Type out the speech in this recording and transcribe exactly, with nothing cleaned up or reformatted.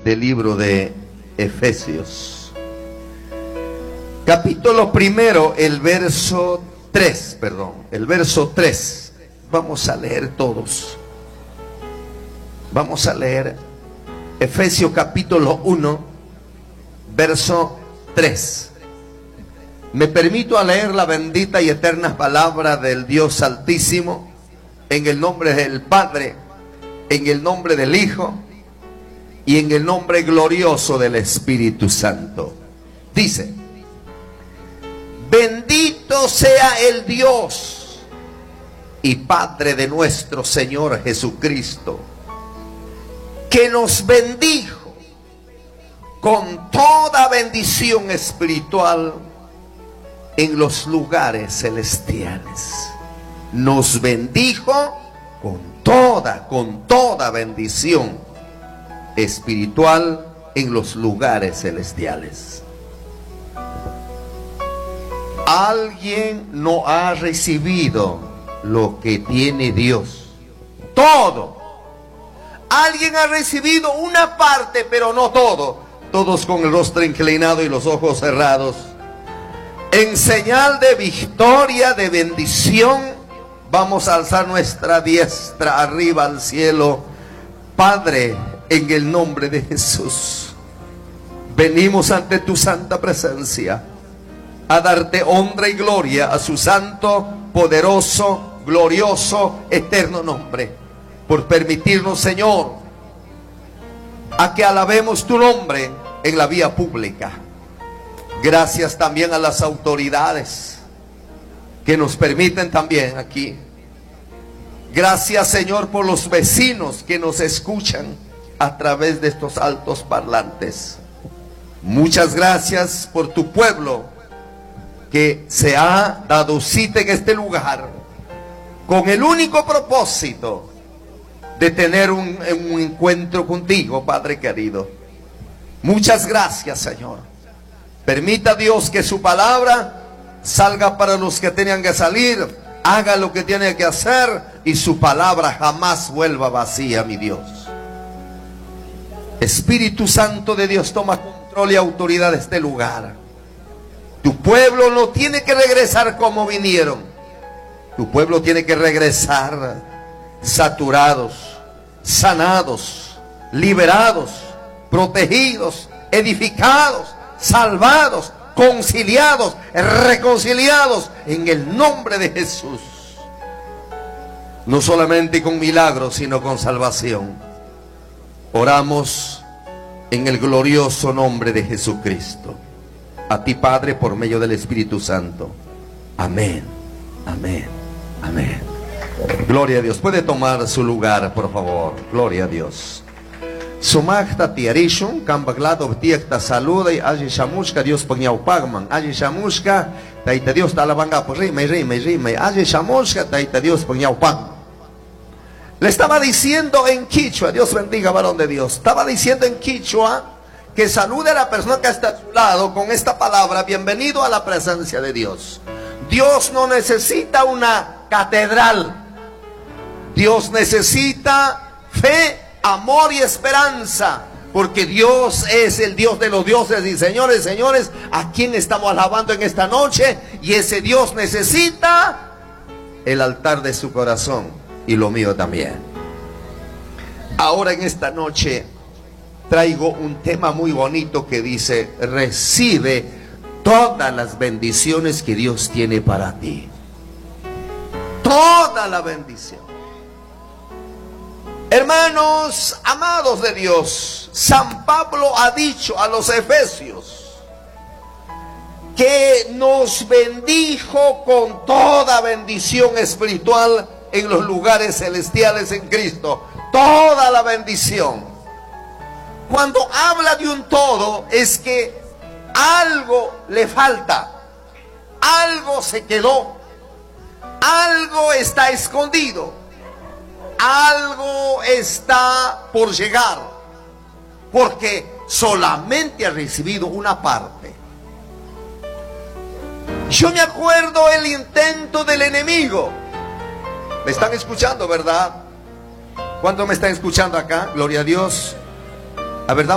del libro de Efesios. Capítulo primero, el verso tres, perdón, el verso tres. Vamos a leer todos. Vamos a leer Efesios capítulo uno, verso tres. Me permito a leer la bendita y eterna palabra del Dios Altísimo, en el nombre del Padre, en el nombre del Hijo y en el nombre glorioso del Espíritu Santo. Dice: bendito sea el Dios y Padre de nuestro Señor Jesucristo, que nos bendijo con toda bendición espiritual en los lugares celestiales. Nos bendijo con toda, con toda bendición espiritual en los lugares celestiales. Alguien no ha recibido lo que tiene Dios. Todo. Alguien ha recibido una parte, pero no todo. Todos con el rostro inclinado y los ojos cerrados, en señal de victoria, de bendición, vamos a alzar nuestra diestra arriba al cielo. Padre, en el nombre de Jesús, venimos ante tu santa presencia a darte honra y gloria a su santo, poderoso, glorioso, eterno nombre, por permitirnos, Señor, a que alabemos tu nombre en la vía pública. Gracias también a las autoridades que nos permiten también aquí. Gracias, Señor, por los vecinos que nos escuchan a través de estos altos parlantes. Muchas gracias por tu pueblo que se ha dado cita en este lugar con el único propósito de tener un, un encuentro contigo, Padre querido. Muchas gracias, Señor. Permita, Dios, que su palabra salga para los que tenían que salir, haga lo que tiene que hacer y su palabra jamás vuelva vacía, mi Dios. Espíritu Santo de Dios, toma control y autoridad de este lugar. Tu pueblo no tiene que regresar como vinieron. Tu pueblo tiene que regresar saturados, sanados, liberados, protegidos, edificados, salvados, conciliados, reconciliados en el nombre de Jesús. No solamente con milagros, sino con salvación. Oramos en el glorioso nombre de Jesucristo. A ti, Padre, por medio del Espíritu Santo. Amén, amén, amén. Gloria a Dios. Puede tomar su lugar, por favor. Gloria a Dios. Sumachta tiarishun, kambaglado tiekta saluda y allí shamushka Dios pagniau pagman. Allí shamushka, taita Dios talabanga por rime, rime, rime. Allí shamushka, taita Dios pagniau pagman. Le estaba diciendo en quichua, Dios bendiga, varón de Dios. Estaba diciendo en quichua que salude a la persona que está a su lado con esta palabra: bienvenido a la presencia de Dios. Dios no necesita una catedral. Dios necesita fe, amor y esperanza, porque Dios es el Dios de los dioses. Y señores, señores, ¿a quién estamos alabando en esta noche? Y ese Dios necesita el altar de su corazón, y lo mío también. Ahora, en esta noche traigo un tema muy bonito que dice: recibe todas las bendiciones que Dios tiene para ti. Toda la bendición. Hermanos amados de Dios, San Pablo ha dicho a los efesios que nos bendijo con toda bendición espiritual en los lugares celestiales en Cristo. Toda la bendición. Cuando habla de un todo, es que algo le falta, algo se quedó, algo está escondido, algo está por llegar, porque solamente ha recibido una parte. Yo me acuerdo el intento del enemigo. ¿Me están escuchando, verdad? ¿Cuántos me están escuchando acá? Gloria a Dios. A ver,